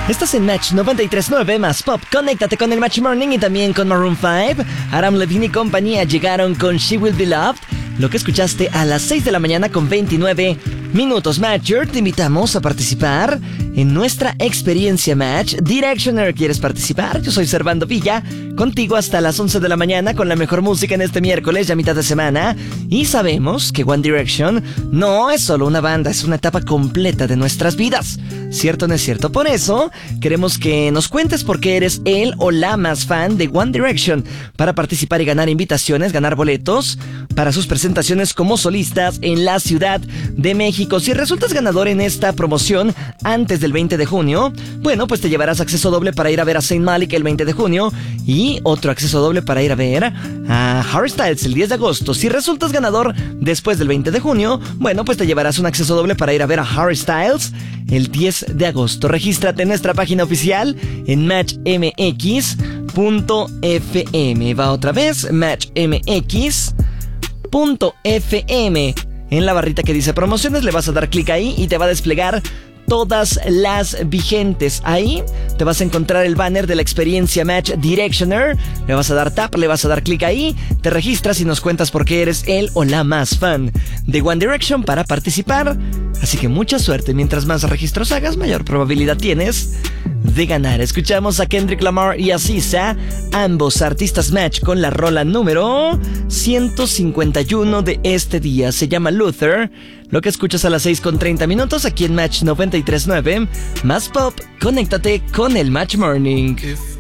Estás en Match 93.9 más Pop. Conéctate con el Match Morning y también con Maroon 5. Adam Levine y compañía llegaron con She Will Be Loved. Lo que escuchaste a las 6 de la mañana con 29 minutos. Matcher, te invitamos a participar en nuestra experiencia Match Directioner. ¿Quieres participar? Yo soy Servando Villa, contigo hasta las 11 de la mañana con la mejor música en este miércoles, ya mitad de semana. Y sabemos que One Direction no es solo una banda, es una etapa completa de nuestras vidas. ¿Cierto o no es cierto? Por eso queremos que nos cuentes por qué eres el o la más fan de One Direction, para participar y ganar invitaciones, ganar boletos para sus presentaciones como solistas en la Ciudad de México. Si resultas ganador en esta promoción antes del 20 de junio, bueno, pues te llevarás acceso doble para ir a ver a Zayn Malik el 20 de junio y otro acceso doble para ir a ver a Harry Styles el 10 de agosto. Si resultas ganador después del 20 de junio, bueno, pues te llevarás un acceso doble para ir a ver a Harry Styles el 10 de agosto. Regístrate en nuestra página oficial en matchmx.fm. Va otra vez, matchmx.fm. En la barrita que dice promociones le vas a dar clic ahí y te va a desplegar todas las vigentes. Ahí te vas a encontrar el banner de la experiencia Match Directioner. Le vas a dar tap, le vas a dar clic ahí, te registras y nos cuentas por qué eres el o la más fan de One Direction para participar. Así que mucha suerte, mientras más registros hagas, mayor probabilidad tienes de ganar. Escuchamos a Kendrick Lamar y a SZA, ambos artistas Match, con la rola número 151 de este día. Se llama Luther. Lo que escuchas a las 6:30 aquí en Match 93.9 más Pop. Conéctate con el Match Morning.